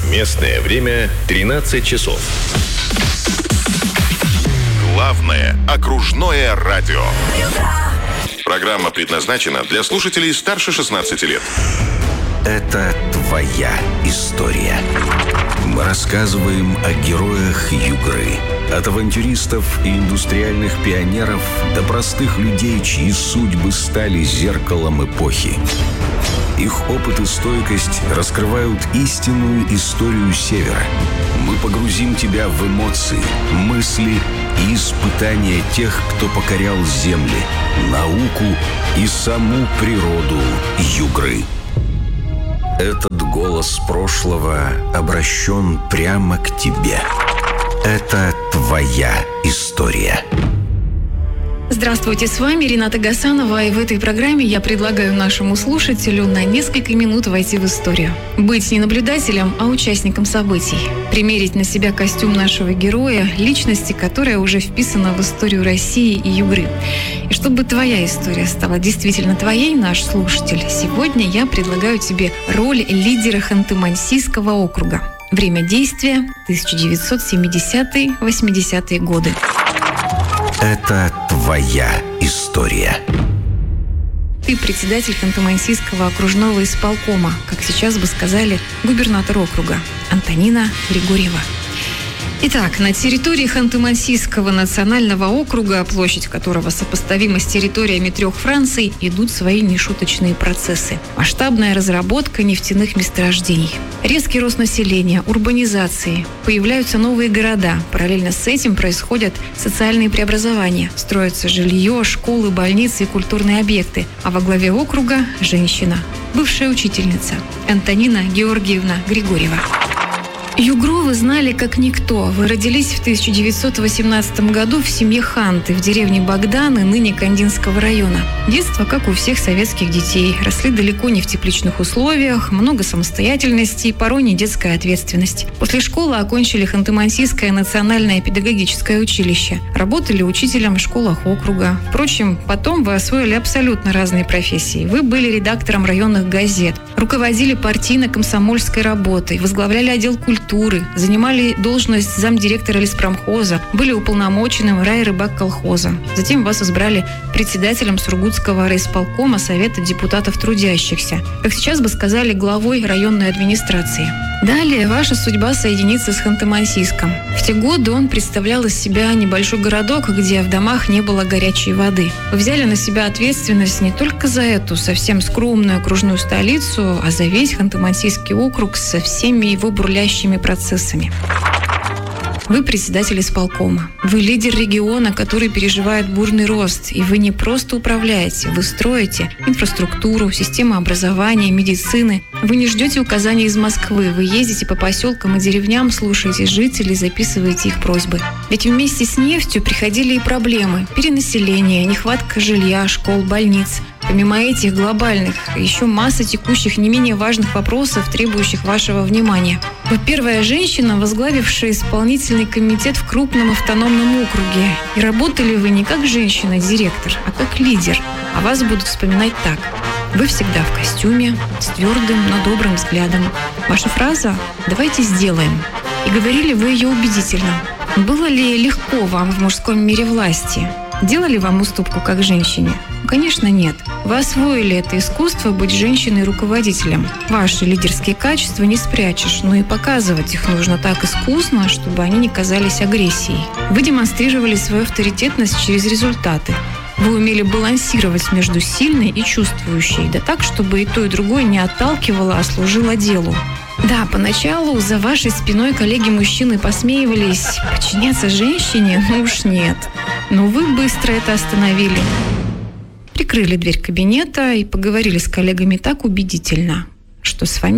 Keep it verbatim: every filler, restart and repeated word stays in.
Местное время тринадцать часов. Главное окружное радио. Программа предназначена для слушателей старше шестнадцати лет. Это твоя история. Мы рассказываем о героях Югры. От авантюристов и индустриальных пионеров до простых людей, чьи судьбы стали зеркалом эпохи. Их опыт и стойкость раскрывают истинную историю Севера. Мы погрузим тебя в эмоции, мысли и испытания тех, кто покорял земли, науку и саму природу Югры. Этот голос прошлого обращен прямо к тебе. Это твоя история. Здравствуйте, с вами Рената Гасанова, и в этой программе я предлагаю нашему слушателю на несколько минут войти в историю. Быть не наблюдателем, а участником событий. Примерить на себя костюм нашего героя, личности, которая уже вписана в историю России и Югры. И чтобы твоя история стала действительно твоей, наш слушатель, сегодня я предлагаю тебе роль лидера Ханты-Мансийского округа. Время действия – тысяча девятьсот семидесятые - восьмидесятые годы. Это твоя история. Ты председатель Ханты-Мансийского окружного исполкома, как сейчас бы сказали, губернатор округа, Антонина Григорьева. Итак, на территории Ханты-Мансийского национального округа, площадь которого сопоставима с территориями трех Франций, идут свои нешуточные процессы. Масштабная разработка нефтяных месторождений, резкий рост населения, урбанизации, появляются новые города. Параллельно с этим происходят социальные преобразования. Строятся жилье, школы, больницы и культурные объекты. А во главе округа – женщина, бывшая учительница Антонина Георгиевна Григорьева. Югру вы знали как никто. Вы родились в тысяча девятьсот восемнадцатом году в семье Ханты в деревне Богданы, ныне Кандинского района. Детство, как у всех советских детей. Росли далеко не в тепличных условиях, много самостоятельности и порой не детская ответственность. После школы окончили Ханты-Мансийское национальное педагогическое училище. Работали учителем в школах округа. Впрочем, потом вы освоили абсолютно разные профессии. Вы были редактором районных газет, руководили партийно-комсомольской работой, возглавляли отдел культуры, занимали должность замдиректора леспромхоза, были уполномоченным райрыбак-колхоза. Затем вас избрали председателем Сургутского райисполкома Совета депутатов трудящихся. Как сейчас бы сказали, главой районной администрации. Далее ваша судьба соединится с Ханты-Мансийском. В те годы он представлял из себя небольшой городок, где в домах не было горячей воды. Вы взяли на себя ответственность не только за эту совсем скромную окружную столицу, а за весь Ханты-Мансийский округ со всеми его бурлящими процессами. Вы председатель исполкома. Вы лидер региона, который переживает бурный рост. И вы не просто управляете, вы строите инфраструктуру, систему образования, медицины. Вы не ждете указаний из Москвы. Вы ездите по поселкам и деревням, слушаете жителей, записываете их просьбы. Ведь вместе с нефтью приходили и проблемы. Перенаселение, нехватка жилья, школ, больниц. Помимо этих глобальных, еще масса текущих, не менее важных вопросов, требующих вашего внимания. Вы первая женщина, возглавившая исполнительный комитет в крупном автономном округе. И работали вы не как женщина-директор, а как лидер. А вас будут вспоминать так. Вы всегда в костюме, с твердым, но добрым взглядом. Ваша фраза «давайте сделаем». И говорили вы ее убедительно. Было ли легко вам в мужском мире власти? Делали вам уступку как женщине? Конечно, нет. Вы освоили это искусство быть женщиной-руководителем. Ваши лидерские качества не спрячешь, но и показывать их нужно так искусно, чтобы они не казались агрессией. Вы демонстрировали свою авторитетность через результаты. Вы умели балансировать между сильной и чувствующей, да так, чтобы и то, и другое не отталкивало, а служило делу. Да, поначалу за вашей спиной коллеги-мужчины посмеивались. Подчиняться женщине? Ну уж нет. Но вы быстро это остановили. Прикрыли дверь кабинета и поговорили с коллегами так убедительно, что с вами